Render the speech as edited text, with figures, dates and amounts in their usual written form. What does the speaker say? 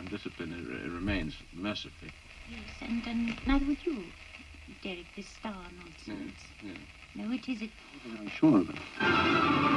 undisciplined it remains, mercifully. Yes, and neither would you, Derek, this star nonsense. Yeah. No, it isn't. I'm sure of it.